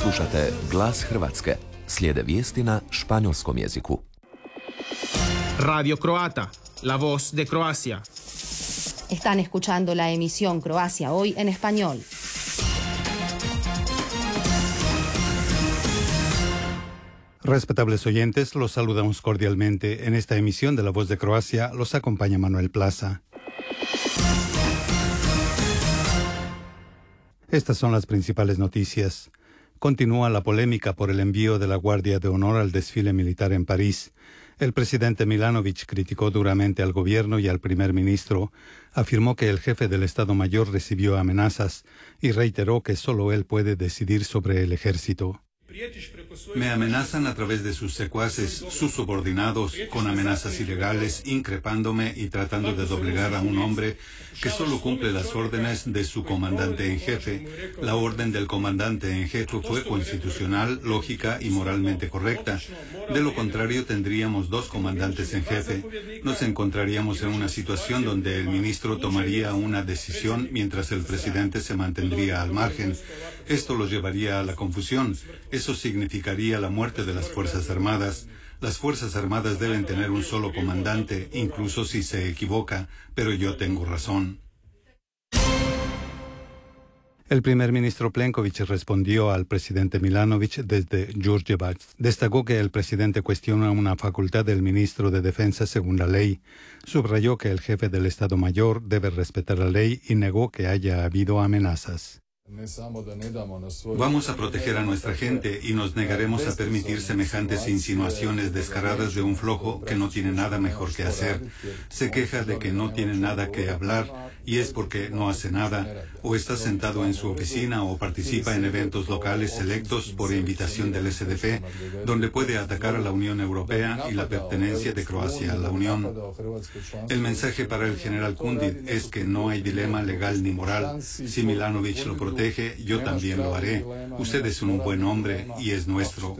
Slušate Glas Hrvatske. Slijede vijesti na španjolskom jeziku. Radio Croata, la voz de Croacia. Están escuchando la emisión Croacia Hoy en español. Respetables oyentes, los saludamos cordialmente. En esta emisión de La Voz de Croacia los acompaña Manuel Plaza. Estas son las principales noticias. Continúa la polémica por el envío de la Guardia de Honor al desfile militar en París. El presidente Milanović criticó duramente al gobierno y al primer ministro, afirmó que el jefe del Estado Mayor recibió amenazas y reiteró que solo él puede decidir sobre el ejército. Me amenazan a través de sus secuaces, sus subordinados, con amenazas ilegales, increpándome y tratando de doblegar a un hombre que solo cumple las órdenes de su comandante en jefe. La orden del comandante en jefe fue constitucional, lógica y moralmente correcta. De lo contrario, tendríamos dos comandantes en jefe. Nos encontraríamos en una situación donde el ministro tomaría una decisión mientras el presidente se mantendría al margen. Esto lo llevaría a la confusión. Eso significaría la muerte de las Fuerzas Armadas. Las Fuerzas Armadas deben tener un solo comandante, incluso si se equivoca, pero yo tengo razón. El primer ministro Plenković respondió al presidente Milanović desde Đurđevac. Destacó que el presidente cuestiona una facultad del ministro de Defensa según la ley. Subrayó que el jefe del Estado Mayor debe respetar la ley y negó que haya habido amenazas. Vamos a proteger a nuestra gente y nos negaremos a permitir semejantes insinuaciones descaradas de un flojo que no tiene nada mejor que hacer. Se queja de que no tiene nada que hablar y es porque no hace nada, o está sentado en su oficina o participa en eventos locales selectos por invitación del SDP, donde puede atacar a la Unión Europea y la pertenencia de Croacia a la Unión. El mensaje para el general Kundit es que no hay dilema legal ni moral. Si Milanović lo protege, yo también lo haré. Usted es un buen hombre y es nuestro.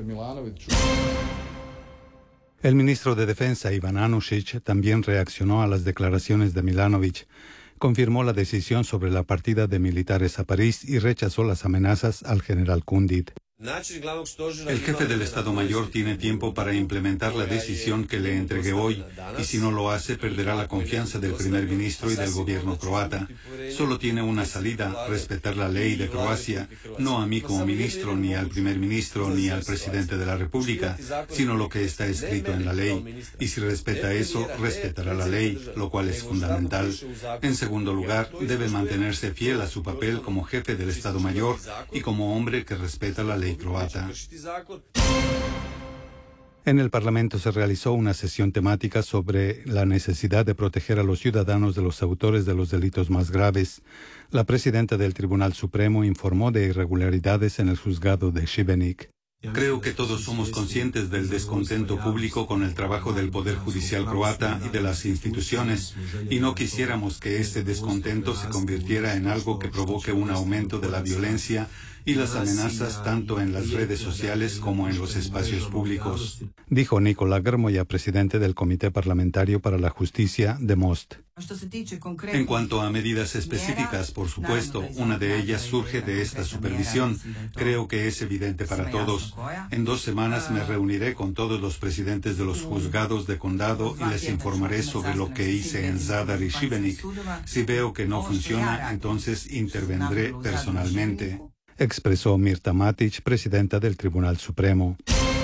El ministro de Defensa, Ivan Anušić, también reaccionó a las declaraciones de Milanović. Confirmó la decisión sobre la partida de militares a París y rechazó las amenazas al general Kundit. El jefe del Estado Mayor tiene tiempo para implementar la decisión que le entregué hoy, y si no lo hace, perderá la confianza del primer ministro y del gobierno croata. Solo tiene una salida: respetar la ley de Croacia, no a mí como ministro, ni al primer ministro, ni al presidente de la República, sino lo que está escrito en la ley. Y si respeta eso, respetará la ley, lo cual es fundamental. En segundo lugar, debe mantenerse fiel a su papel como jefe del Estado Mayor y como hombre que respeta la ley croata. En el Parlamento se realizó una sesión temática sobre la necesidad de proteger a los ciudadanos de los autores de los delitos más graves. La presidenta del Tribunal Supremo informó de irregularidades en el juzgado de Šibenik. Creo que todos somos conscientes del descontento público con el trabajo del Poder Judicial croata y de las instituciones, y no quisiéramos que este descontento se convirtiera en algo que provoque un aumento de la violencia y las amenazas tanto en las redes sociales como en los espacios públicos. Dijo Nikola Grmoja, presidente del Comité Parlamentario para la Justicia de Most. En cuanto a medidas específicas, por supuesto, una de ellas surge de esta supervisión. Creo que es evidente para todos. En 2 semanas me reuniré con todos los presidentes de los juzgados de condado y les informaré sobre lo que hice en Zadar y Šibenik. Si veo que no funciona, entonces intervendré personalmente. Expresó Mirta Matić, presidenta del Tribunal Supremo.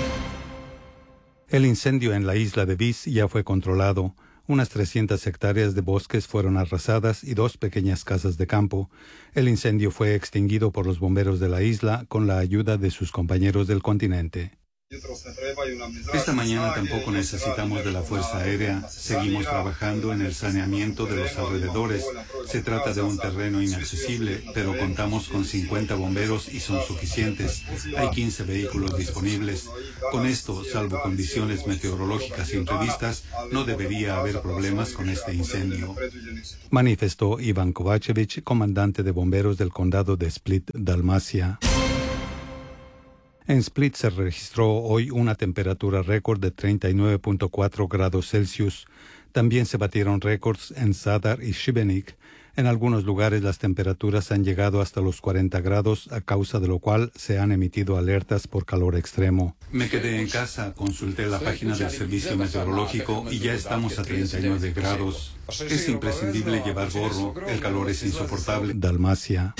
El incendio en la isla de Vis ya fue controlado. Unas 300 hectáreas de bosques fueron arrasadas y 2 pequeñas casas de campo. El incendio fue extinguido por los bomberos de la isla con la ayuda de sus compañeros del continente. Esta mañana tampoco necesitamos de la Fuerza Aérea. Seguimos trabajando en el saneamiento de los alrededores. Se trata de un terreno inaccesible, pero contamos con 50 bomberos y son suficientes. Hay 15 vehículos disponibles. Con esto, salvo condiciones meteorológicas imprevistas, no debería haber problemas con este incendio. Manifestó Ivan Kovačević, comandante de bomberos del condado de Split, Dalmacia. En Split se registró hoy una temperatura récord de 39.4 grados Celsius. También se batieron récords en Zadar y Šibenik. En algunos lugares las temperaturas han llegado hasta los 40 grados, a causa de lo cual se han emitido alertas por calor extremo. Me quedé en casa, consulté la página del servicio meteorológico y ya estamos a 39 grados. Es imprescindible llevar gorro, el calor es insoportable. Dalmacia.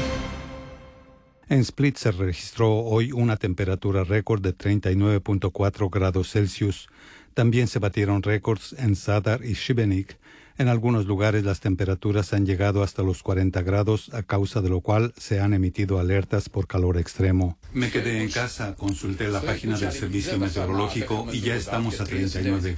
En Split se registró hoy una temperatura récord de 39.4 grados Celsius. También se batieron récords en Zadar y Šibenik. En algunos lugares las temperaturas han llegado hasta los 40 grados, a causa de lo cual se han emitido alertas por calor extremo. Me quedé en casa, consulté la página del servicio meteorológico y ya estamos a 39 grados.